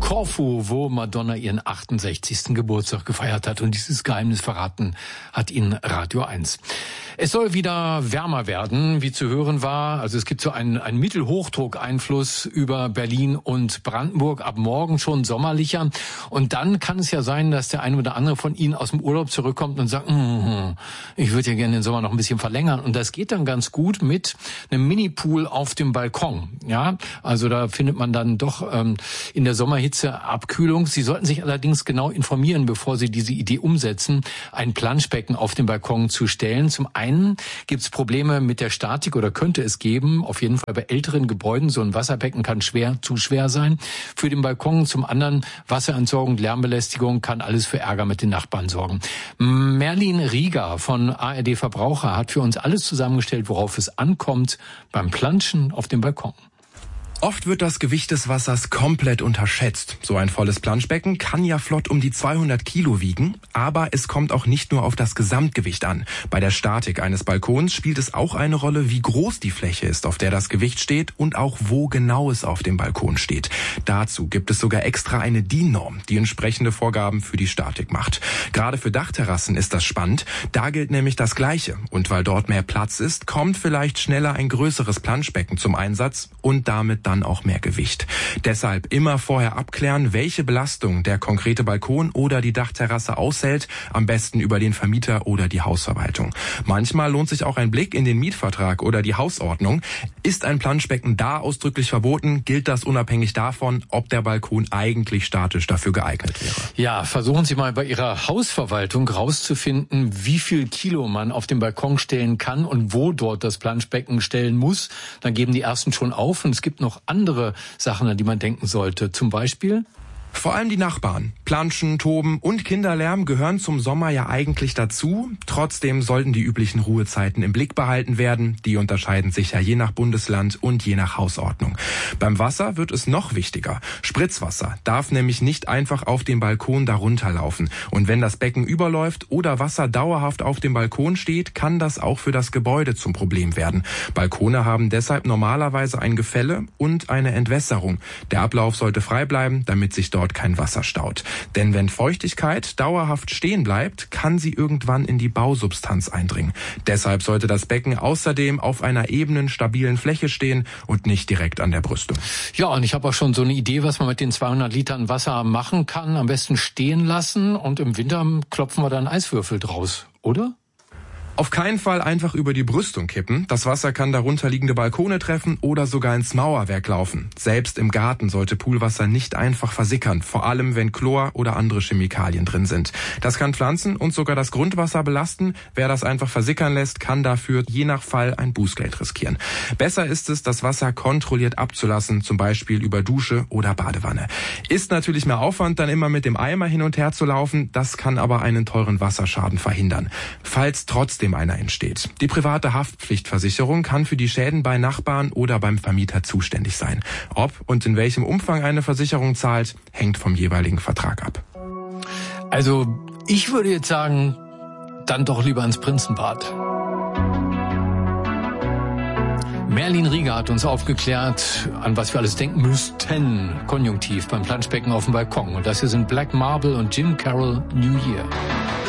Korfu, wo Madonna ihren 68. Geburtstag gefeiert hat. Und dieses Geheimnis verraten hat Ihnen Radio 1. Es soll wieder wärmer werden, wie zu hören war. Also es gibt so einen Mittelhochdruckeinfluss über Berlin und Brandenburg. Ab morgen schon sommerlicher. Und dann kann es ja sein, dass der eine oder andere von Ihnen aus dem Urlaub zurückkommt und sagt, ich würde ja gerne den Sommer noch ein bisschen verlängern. Und das geht dann ganz gut mit einem Mini-Pool auf dem Balkon. Ja, also da findet man dann doch in der Sommerhitze Abkühlung. Sie sollten sich allerdings genau informieren, bevor Sie diese Idee umsetzen, ein Planschbecken auf dem Balkon zu stellen. Zum einen gibt es Probleme mit der Statik oder könnte es geben, auf jeden Fall bei älteren Gebäuden. So ein Wasserbecken kann zu schwer sein für den Balkon. Zum anderen Wasserentsorgung, Lärmbelästigung kann alles für Ärger mit den Nachbarn sorgen. Merlin Rieger von ARD Verbraucher hat für uns alles zusammengestellt, worauf es ankommt beim Planschen auf dem Balkon. Oft wird das Gewicht des Wassers komplett unterschätzt. So ein volles Planschbecken kann ja flott um die 200 Kilo wiegen, aber es kommt auch nicht nur auf das Gesamtgewicht an. Bei der Statik eines Balkons spielt es auch eine Rolle, wie groß die Fläche ist, auf der das Gewicht steht und auch wo genau es auf dem Balkon steht. Dazu gibt es sogar extra eine DIN-Norm, die entsprechende Vorgaben für die Statik macht. Gerade für Dachterrassen ist das spannend, da gilt nämlich das Gleiche. Und weil dort mehr Platz ist, kommt vielleicht schneller ein größeres Planschbecken zum Einsatz und damit dann auch mehr Gewicht. Deshalb immer vorher abklären, welche Belastung der konkrete Balkon oder die Dachterrasse aushält, am besten über den Vermieter oder die Hausverwaltung. Manchmal lohnt sich auch ein Blick in den Mietvertrag oder die Hausordnung. Ist ein Planschbecken da ausdrücklich verboten, gilt das unabhängig davon, ob der Balkon eigentlich statisch dafür geeignet wäre. Ja, versuchen Sie mal bei Ihrer Hausverwaltung rauszufinden, wie viel Kilo man auf den Balkon stellen kann und wo dort das Planschbecken stellen muss. Dann geben die ersten schon auf und es gibt noch andere Sachen, an die man denken sollte. Zum Beispiel? Vor allem die Nachbarn. Planschen, Toben und Kinderlärm gehören zum Sommer ja eigentlich dazu. Trotzdem sollten die üblichen Ruhezeiten im Blick behalten werden. Die unterscheiden sich ja je nach Bundesland und je nach Hausordnung. Beim Wasser wird es noch wichtiger. Spritzwasser darf nämlich nicht einfach auf dem Balkon darunter laufen. Und wenn das Becken überläuft oder Wasser dauerhaft auf dem Balkon steht, kann das auch für das Gebäude zum Problem werden. Balkone haben deshalb normalerweise ein Gefälle und eine Entwässerung. Der Ablauf sollte frei bleiben, damit sich dort kein Wasser staut. Denn wenn Feuchtigkeit dauerhaft stehen bleibt, kann sie irgendwann in die Bausubstanz eindringen. Deshalb sollte das Becken außerdem auf einer ebenen, stabilen Fläche stehen und nicht direkt an der Brüstung. Ja, und ich habe auch schon so eine Idee, was man mit den 200 Litern Wasser machen kann. Am besten stehen lassen und im Winter klopfen wir dann Eiswürfel draus, oder? Auf keinen Fall einfach über die Brüstung kippen. Das Wasser kann darunter liegende Balkone treffen oder sogar ins Mauerwerk laufen. Selbst im Garten sollte Poolwasser nicht einfach versickern, vor allem wenn Chlor oder andere Chemikalien drin sind. Das kann Pflanzen und sogar das Grundwasser belasten. Wer das einfach versickern lässt, kann dafür je nach Fall ein Bußgeld riskieren. Besser ist es, das Wasser kontrolliert abzulassen, zum Beispiel über Dusche oder Badewanne. Ist natürlich mehr Aufwand, dann immer mit dem Eimer hin und her zu laufen. Das kann aber einen teuren Wasserschaden verhindern. Falls trotzdem einer entsteht. Die private Haftpflichtversicherung kann für die Schäden bei Nachbarn oder beim Vermieter zuständig sein. Ob und in welchem Umfang eine Versicherung zahlt, hängt vom jeweiligen Vertrag ab. Also, ich würde jetzt sagen, dann doch lieber ins Prinzenbad. Merlin Rieger hat uns aufgeklärt, an was wir alles denken müssten, konjunktiv beim Planschbecken auf dem Balkon. Und das hier sind Black Marble und Jim Carroll, New Year.